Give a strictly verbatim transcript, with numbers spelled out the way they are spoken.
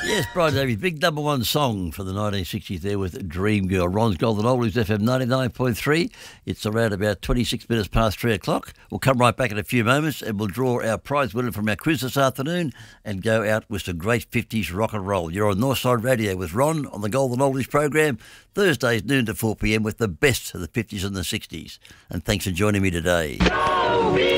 Yes, Brian Davies, big number one song for the nineteen sixties there with Dream Girl. Ron's Golden Oldies, F M ninety-nine point three. It's around about twenty-six minutes past three o'clock. We'll come right back in a few moments and we'll draw our prize winner from our quiz this afternoon and go out with some great fifties rock and roll. You're on Northside Radio with Ron on the Golden Oldies program, Thursdays noon to four p m with the best of the fifties and the sixties. And thanks for joining me today.